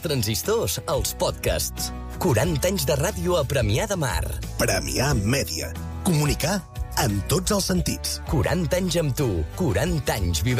transistors als podcasts. 40 anys de ràdio a Premià de Mar. Premià Mèdia. Comunicar en tots els sentits. 40 anys amb tu. 40 anys vivent.